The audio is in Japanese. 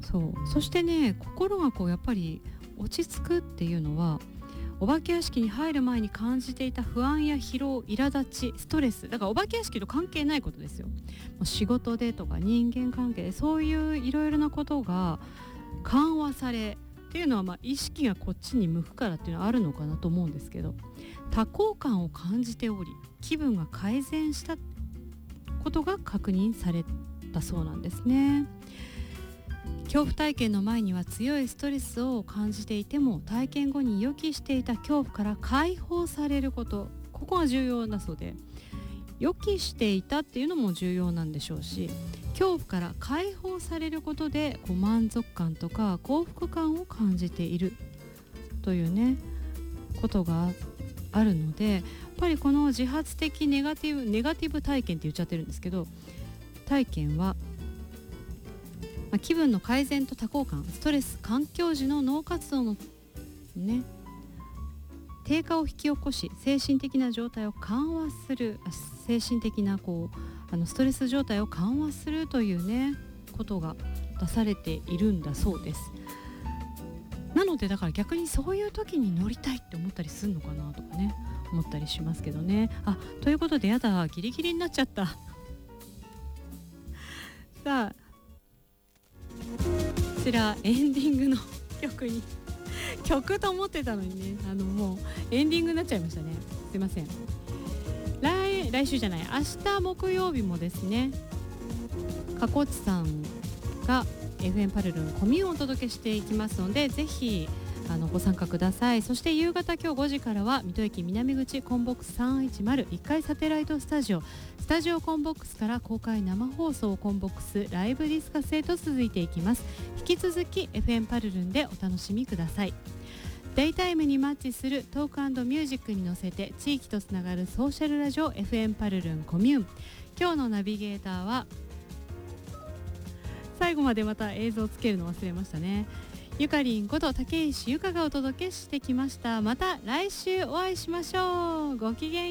そしてね、心がやっぱり落ち着くっていうのは、お化け屋敷に入る前に感じていた不安や疲労、苛立ち、ストレス、だからお化け屋敷と関係ないことですよ。もう仕事でとか人間関係で、そういういろいろなことが緩和されっていうのは、意識がこっちに向くからっていうのはあるのかなと思うんですけど、多幸感を感じており、気分が改善したことが確認されたそうなんですね。恐怖体験の前には強いストレスを感じていても、体験後に予期していた恐怖から解放されること、ここが重要だそうで、予期していたっていうのも重要なんでしょうし、恐怖から解放されることで満足感とか幸福感を感じているというねことがあるので、やっぱりこの自発的ネガティブ体験って言っちゃってるんですけど、体験は気分の改善と多幸感、ストレス、環境時の脳活動のね低下を引き起こし、精神的な状態を緩和する、精神的なストレス状態を緩和するというねことが出されているんだそうです。なのでだから逆にそういう時に乗りたいって思ったりするのかなとかね思ったりしますけどね。ということで、やだ、ギリギリになっちゃったさあ、こちらエンディングの曲と思ってたのにね、もうエンディングになっちゃいましたね。すいません。来週じゃない、明日木曜日もですね、かこちさんが FM パルルンコミューンをお届けしていきますので、ぜひご参加ください。そして夕方今日5時からは水戸駅南口コンボックス310、1階サテライトスタジオコンボックスから公開生放送コンボックスライブディスカスへと続いていきます。引き続き FM パルルンでお楽しみください。デイタイムにマッチするトーク&ミュージックに乗せて地域とつながるソーシャルラジオ FM パルルンコミューン。今日のナビゲーターは、最後までまた映像つけるの忘れましたね、ゆかりんこと竹石ゆかがお届けしてきました。また来週お会いしましょう。ごきげん